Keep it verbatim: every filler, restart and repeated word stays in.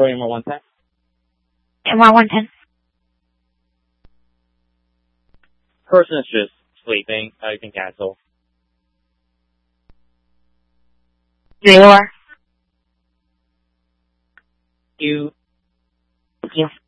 Recording number one ten. M R one ten. Person is just sleeping. Uh, you can cancel. Three or. You. Thank you.